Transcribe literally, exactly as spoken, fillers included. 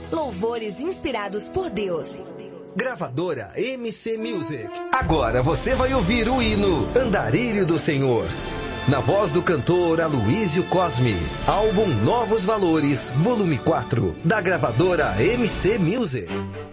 Louvores inspirados por Deus. Gravadora M C Music. Agora você vai ouvir o hino Andarilho do Senhor, na voz do cantor Aloísio Cosme. Álbum Novos Valores, volume quatro, da gravadora M C Music.